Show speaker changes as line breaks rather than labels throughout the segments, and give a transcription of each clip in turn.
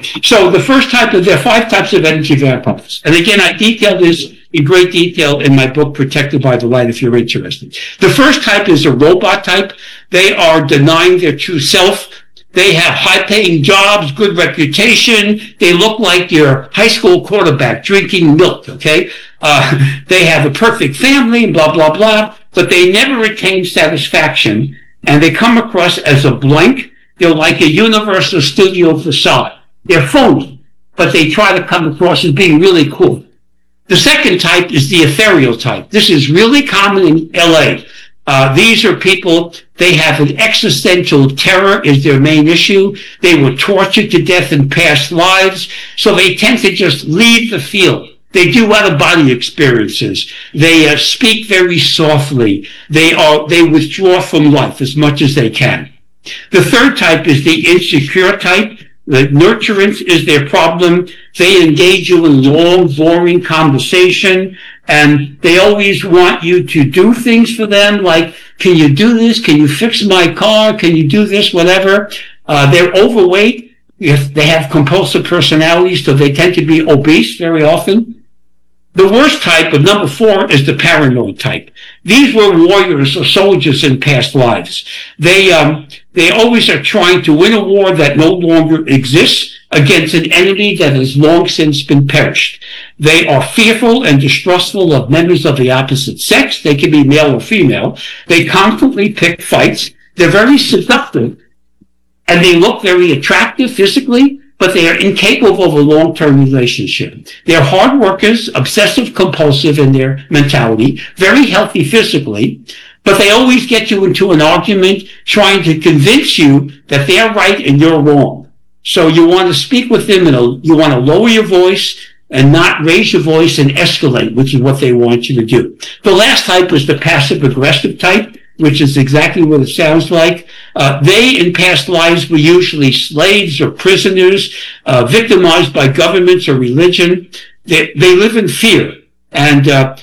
So the first type there are 5 types of energy vampires. And again, I detail this in great detail in my book, Protected by the Light, if you're interested. The first type is a robot type. They are denying their true self. They have high-paying jobs, good reputation. They look like your high school quarterback drinking milk, okay? They have a perfect family, blah, blah, blah. But they never attain satisfaction. And they come across as a blank. They're like a Universal Studio facade. They're phony, but they try to come across as being really cool. The second type is the ethereal type. This is really common in LA. These are people, they have an existential terror is their main issue. They were tortured to death in past lives, so they tend to just leave the field. They do out-of-body experiences. They speak very softly. They withdraw from life as much as they can. The third type is the insecure type. The nurturance is their problem. They engage you in long, boring conversation, and they always want you to do things for them, like, can you do this? Can you fix my car? Can you do this? Whatever. They're overweight. They have compulsive personalities, so they tend to be obese very often. The worst type, of number 4, is the paranoid type. These were warriors or soldiers in past lives. They always are trying to win a war that no longer exists against an enemy that has long since been perished. They are fearful and distrustful of members of the opposite sex. They can be male or female. They constantly pick fights. They're very seductive, and they look very attractive physically, but they are incapable of a long-term relationship. They're hard workers, obsessive-compulsive in their mentality, very healthy physically, but they always get you into an argument trying to convince you that they're right and you're wrong. So you want to speak with them, you want to lower your voice and not raise your voice and escalate, which is what they want you to do. The last type is the passive-aggressive type, which is exactly what it sounds like. They, in past lives, were usually slaves or prisoners, victimized by governments or religion. They live in fear. And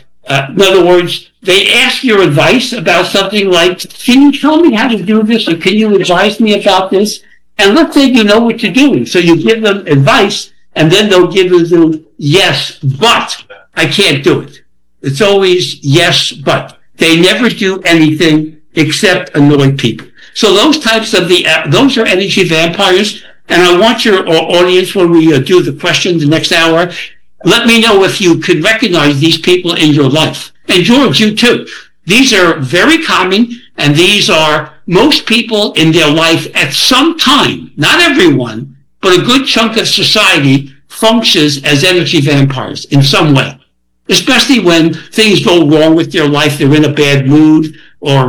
in other words, they ask your advice about something like, can you tell me how to do this, or can you advise me about this? And let's say you know what you're doing. So you give them advice, and then they'll give you yes, but I can't do it. It's always yes, but. They never do anything except annoy people. So those types of those are energy vampires. And I want your audience, when we do the question the next hour, let me know if you could recognize these people in your life. And George, you too. These are very common, and these are most people in their life at some time, not everyone, but a good chunk of society functions as energy vampires in some way. Especially when things go wrong with their life, they're in a bad mood, or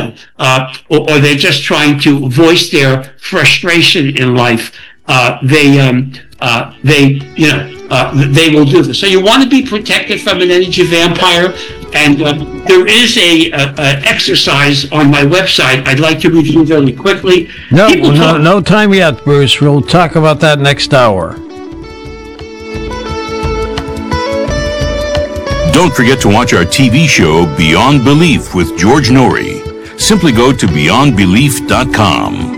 or they're just trying to voice their frustration in life. They will do this. So you want to be protected from an energy vampire, and there is a exercise on my website I'd like to review very quickly.
No time yet, Bruce. We'll talk about that next hour.
Don't forget to watch our TV show, Beyond Belief with George Noory. Simply go to beyondbelief.com.